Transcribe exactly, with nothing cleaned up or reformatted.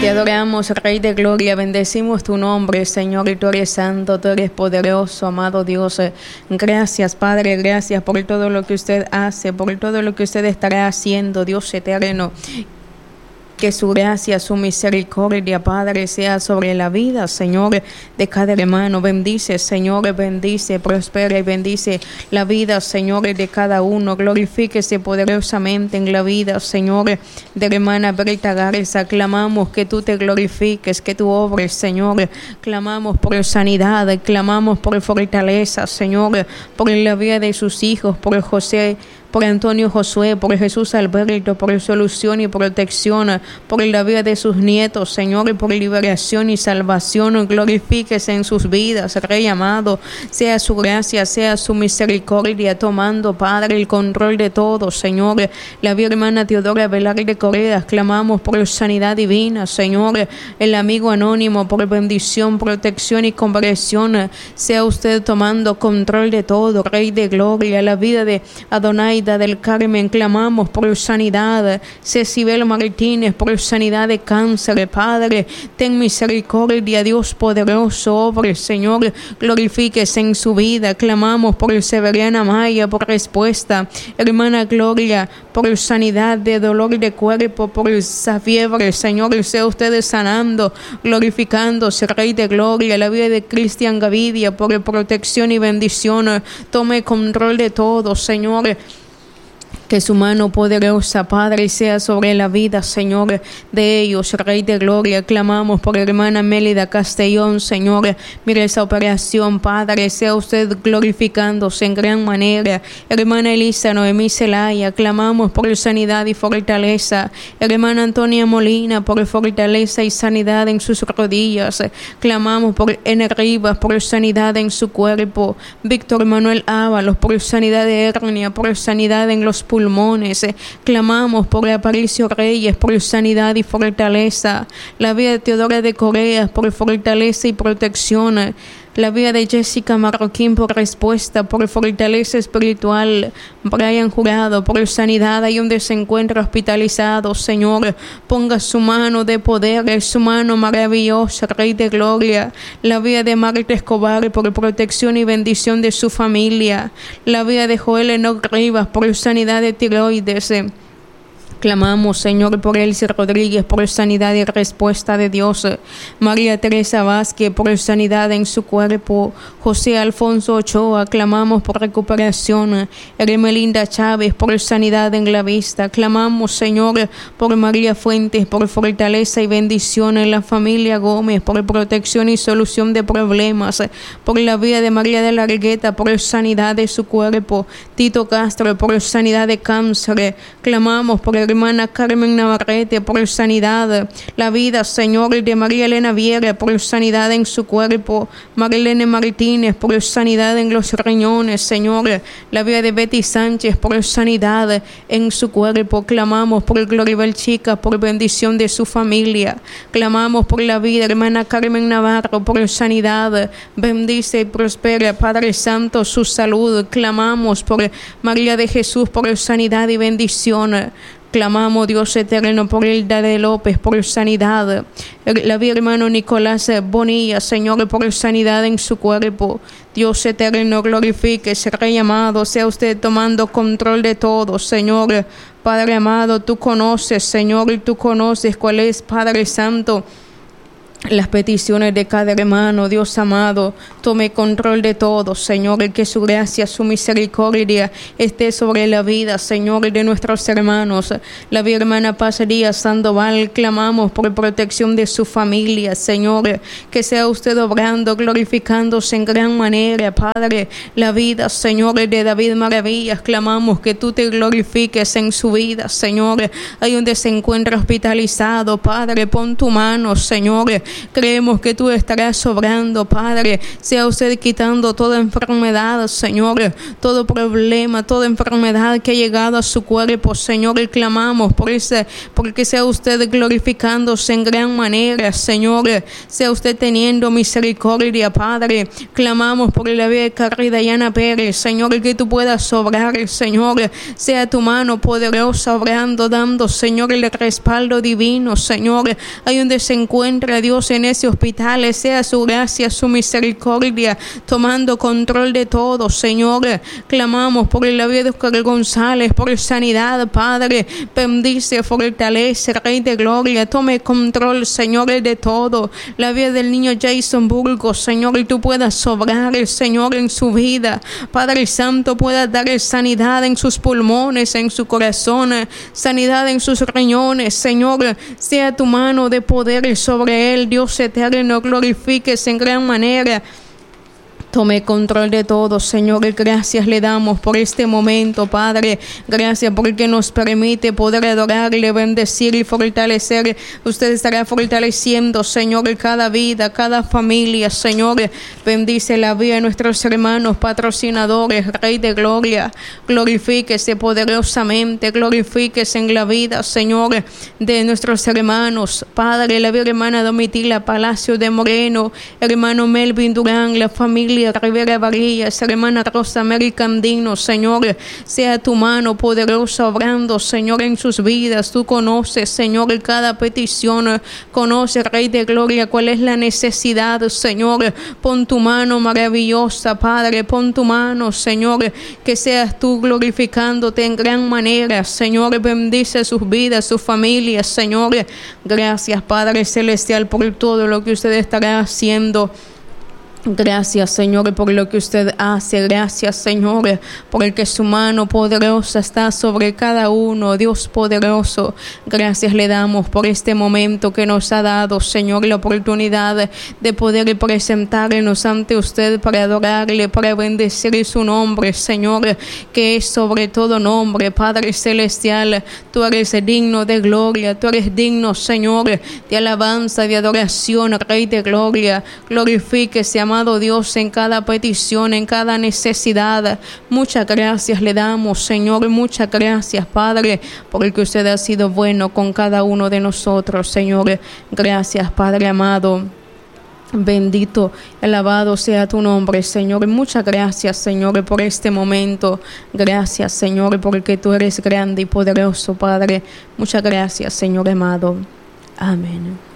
Te adoramos, Rey de Gloria, bendecimos tu nombre, Señor, y tú eres santo, tú eres poderoso, amado Dios. Gracias, Padre, gracias por todo lo que usted hace, por todo lo que usted estará haciendo, Dios eterno. Que su gracia, su misericordia, Padre, sea sobre la vida, Señor, de cada hermano. Bendice, Señor, bendice, prospera y bendice la vida, Señor, de cada uno. Glorifíquese poderosamente en la vida, Señor, de la hermana Brita Garza. Clamamos que tú te glorifiques, que tú obres, Señor. Clamamos por sanidad, clamamos por fortaleza, Señor, por la vida de sus hijos, por José, por Antonio Josué, por Jesús Alberto, por solución y protección, por la vida de sus nietos, Señor, por liberación y salvación. Glorifíquese en sus vidas, Rey amado, sea su gracia, sea su misericordia, tomando, Padre, el control de todo, Señor. La vida hermana Teodora Velarde Correa, clamamos por sanidad divina, Señor. El amigo anónimo, por bendición, protección y conversión, sea usted tomando control de todo, Rey de Gloria. La vida de Adonai del Carmen, clamamos por sanidad. Cecibel Martínez, por sanidad de cáncer, Padre, ten misericordia, Dios poderoso, obre, Señor, glorifíquese en su vida. Clamamos por Severiana Maya, por respuesta, hermana Gloria, por sanidad de dolor de cuerpo, por esa fiebre, Señor, sea usted sanando, glorificándose, Rey de Gloria. La vida de Cristian Gavidia, por protección y bendición, tome control de todo, Señor. Que su mano poderosa, Padre, sea sobre la vida, Señor, de ellos, Rey de Gloria. Clamamos por hermana Mélida Castellón, Señor. Mire esa operación, Padre, sea usted glorificándose en gran manera. Hermana Elisa Noemí Celaya, clamamos por sanidad y fortaleza. Hermana Antonia Molina, por fortaleza y sanidad en sus rodillas. Clamamos por N. Rivas, por sanidad en su cuerpo. Víctor Manuel Ábalos, por sanidad de hernia, por sanidad en los pulmones. pulmones, eh, clamamos por Aparicio Reyes, por sanidad y fortaleza. La vida de Teodora de Correa, por fortaleza y protección. Eh, La vida de Jessica Marroquín, por respuesta, por fortaleza espiritual. Brian Jurado, por sanidad, ahí donde se encuentra hospitalizado, Señor, ponga su mano de poder, su mano maravillosa, Rey de Gloria. La vida de Marta Escobar, por protección y bendición de su familia. La vida de Joel Enoch Rivas, por sanidad de tiroides. Clamamos, Señor, por Elsie Rodríguez, por sanidad y respuesta de Dios. María Teresa Vázquez, por sanidad en su cuerpo. José Alfonso Ochoa, clamamos por recuperación. Hermelinda Chávez, por sanidad en la vista. Clamamos, Señor, por María Fuentes, por fortaleza y bendición en la familia Gómez, por protección y solución de problemas. Por la vida de María de la Argueta, por sanidad de su cuerpo. Tito Castro, por sanidad de cáncer. Clamamos por el hermana Carmen Navarrete, por sanidad. La vida, Señor, de María Elena Viera, por sanidad en su cuerpo. Marilene Martínez, por sanidad en los riñones, Señor. La vida de Betty Sánchez, por sanidad en su cuerpo. Clamamos por Gloribel Chica, por bendición de su familia. Clamamos por la vida, hermana Carmen Navarro, por sanidad. Bendice y prospera, Padre Santo, su salud. Clamamos por María de Jesús, por sanidad y bendición. Clamamos, Dios eterno, por Hilda de López, por sanidad. La vida, hermano Nicolás Bonilla, Señor, por sanidad en su cuerpo. Dios eterno, glorifique, Rey amado, sea usted tomando control de todo, Señor. Padre amado, tú conoces, Señor, y tú conoces cuál es, Padre Santo, las peticiones de cada hermano. Dios amado, tome control de todo, Señor, y que su gracia, su misericordia esté sobre la vida, Señor, de nuestros hermanos. La vida hermana Paz Díaz Sandoval, clamamos por protección de su familia, Señor, que sea usted obrando, glorificándose en gran manera, Padre. La vida, Señor, de David Maravillas, clamamos que tú te glorifiques en su vida, Señor, ahí donde se encuentra hospitalizado, Padre, pon tu mano, Señor, Creemos que tú estarás sobrando, Padre. Sea usted quitando toda enfermedad, Señor, todo problema, toda enfermedad que ha llegado a su cuerpo, Señor, y clamamos por ese, porque sea usted glorificándose en gran manera, Señor. Sea usted teniendo misericordia, Padre. Clamamos por la vida de Carrie Dayana Pérez, Señor, que tú puedas sobrar, Señor. Sea tu mano poderosa obrando, dando, Señor, el respaldo divino, Señor. Ahí donde se encuentra, Dios, en ese hospital, sea su gracia, su misericordia, tomando control de todo, Señor. Clamamos por la vida de Oscar González, por sanidad, Padre. Bendice, fortalece, Rey de Gloria. Tome control, Señor, de todo. La vida del niño Jason Burgos, Señor, y tú puedas sobrar, Señor, en su vida. Padre Santo, puedas dar sanidad en sus pulmones, en su corazón, sanidad en sus riñones, Señor. Sea tu mano de poder sobre él, Dios eterno, glorifíquese en gran manera. Tome control de todo, Señor, y gracias le damos por este momento, Padre. Gracias porque nos permite poder adorarle, bendecir y fortalecer. Usted estará fortaleciendo, Señor, cada vida, cada familia, Señor. Bendice la vida de nuestros hermanos patrocinadores, Rey de Gloria. Glorifíquese poderosamente, glorifíquese en la vida, Señor, de nuestros hermanos. Padre, la vida hermana Domitila Palacio de Moreno, hermano Melvin Durán, la familia Rivera Varillas, hermana Rosa Mary Candino, Señor, sea tu mano poderosa obrando, Señor, en sus vidas. Tú conoces, Señor, cada petición, conoce, Rey de Gloria, cuál es la necesidad, Señor. Pon tu mano maravillosa, Padre, pon tu mano, Señor, que seas tú glorificándote en gran manera, Señor. Bendice sus vidas, sus familias, Señor. Gracias, Padre Celestial, por todo lo que usted estará haciendo. Gracias, Señor, por lo que usted hace. Gracias, Señor, por el que su mano poderosa está sobre cada uno. Dios poderoso, gracias le damos por este momento que nos ha dado, Señor, la oportunidad de poder presentarnos ante usted para adorarle, para bendecir su nombre, Señor, que es sobre todo nombre. Padre Celestial, tú eres digno de gloria, tú eres digno, Señor, de alabanza, de adoración, Rey de Gloria. Glorifíquese, amado Dios, en cada petición, en cada necesidad. Muchas gracias le damos, Señor, muchas gracias, Padre, por el que usted ha sido bueno con cada uno de nosotros, Señor. Gracias, Padre amado. Bendito, alabado sea tu nombre, Señor. Muchas gracias, Señor, por este momento. Gracias, Señor, porque tú eres grande y poderoso, Padre. Muchas gracias, Señor amado. Amén.